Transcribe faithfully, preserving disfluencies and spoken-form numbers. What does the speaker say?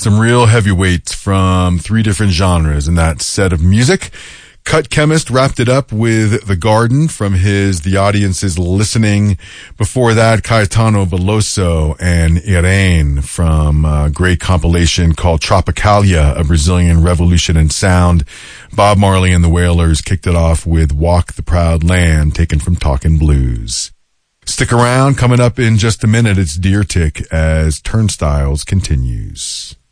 Some real heavyweights from three different genres in that set of music. Cut Chemist wrapped it up with The Garden from his The Audience is Listening. Before that, Caetano Veloso and Irene from a great compilation called Tropicalia, a Brazilian revolution in sound. Bob Marley and the Wailers kicked it off with Walk the Proud Land, taken from Talkin' Blues. Stick around. Coming up in just a minute, it's Deer Tick as Turnstiles continues.